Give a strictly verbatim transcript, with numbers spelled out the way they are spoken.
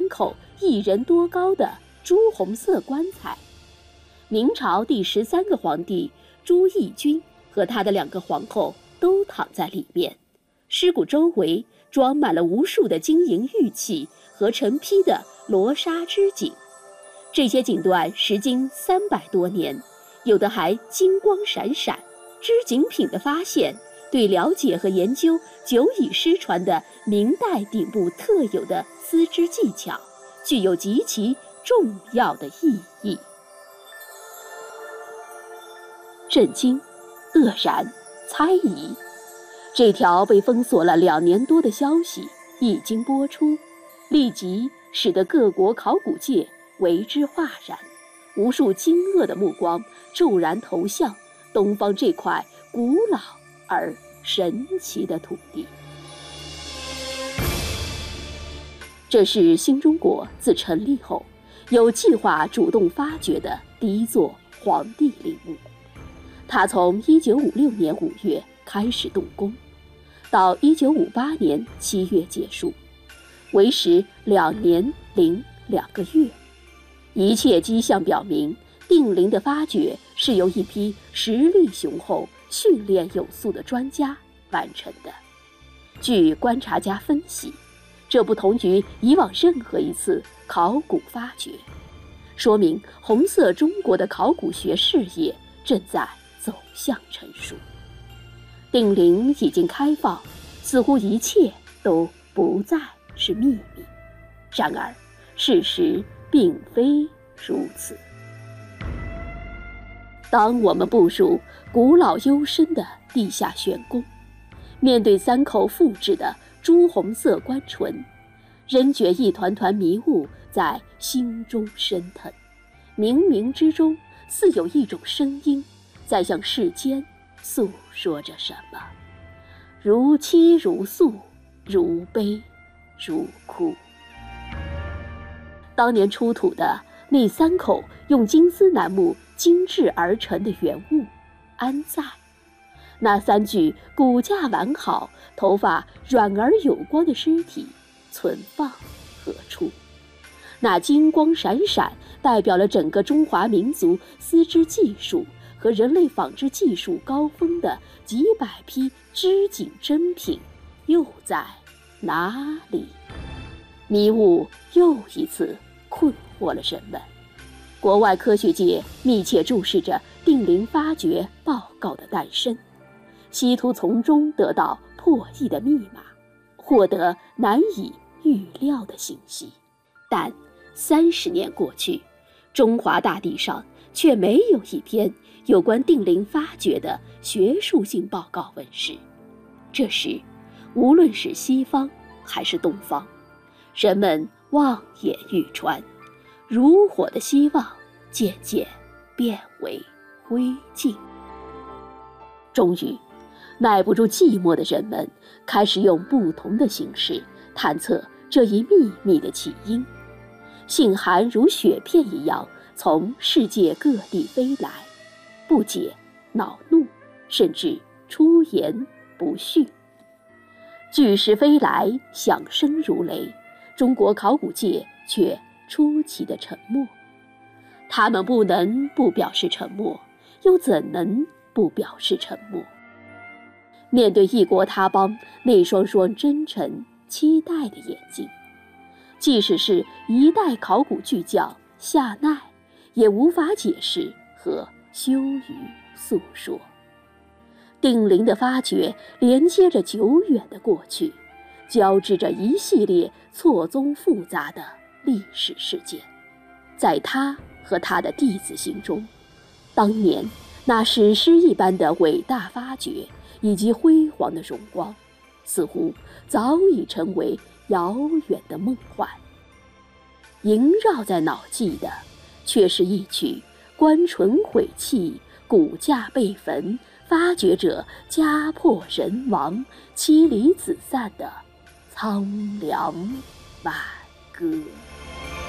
口一人多高的朱红色棺材。明朝第十三个皇帝朱翊钧和他的两个皇后都躺在里面，尸骨周围装满了无数的金银玉器和成批的罗纱织锦。这些锦缎时经三百多年，有的还金光闪闪。织锦品的发现，对了解和研究久已失传的明代顶部特有的丝织技巧，具有极其重要的意义。震惊、愕然、猜疑，这条被封锁了两年多的消息一经播出，立即使得各国考古界为之哗然，无数惊愕的目光骤然投向东方这块古老而神奇的土地。这是新中国自成立后有计划主动发掘的第一座黄帝陵墓。它从一九五六年五月开始动工，到一九五八年七月结束，为时两年零两个月。一切迹象表明，定陵的发掘是由一批实力雄厚、训练有素的专家完成的。据观察家分析，这不同于以往任何一次考古发掘，说明红色中国的考古学事业正在走向成熟。定陵已经开放，似乎一切都不再是秘密。然而，事实并非如此。当我们步入古老幽深的地下玄宫，面对三口复制的朱红色棺唇，仍觉一团团迷雾在心中升腾。冥冥之中，似有一种声音在向世间诉说着什么，如泣如诉，如悲如哭。当年出土的那三口用金丝楠木精制而成的原物安在？那三具骨架完好、头发软而有光的尸体存放何处？那金光闪闪代表了整个中华民族丝织技术和人类纺织技术高峰的几百批织锦珍品又在哪里？迷雾又一次困惑了人们。国外科学界密切注视着定陵发掘报告的诞生，希图从中得到破译的密码，获得难以预料的信息。但三十年过去，中华大地上却没有一篇有关定陵发掘的学术性报告问世。这时，无论是西方还是东方，人们望眼欲穿，如火的希望渐渐变为灰烬。终于，耐不住寂寞的人们开始用不同的形式探测这一秘密的起因。信函如雪片一样从世界各地飞来，不解、恼怒，甚至出言不逊。巨石飞来，响声如雷，中国考古界却出奇的沉默。他们不能不表示沉默，又怎能不表示沉默？面对异国他邦那双双真诚期待的眼睛，即使是一代考古巨匠夏奈，也无法解释和羞于诉说。定陵的发掘连接着久远的过去，交织着一系列错综复杂的历史事件。在他和他的弟子心中，当年那史诗一般的伟大发掘以及辉煌的荣光，似乎早已成为遥远的梦幻。萦绕在脑际的，却是一曲棺唇毁弃、骨架被焚、发掘者家破人亡、妻离子散的苍凉挽歌。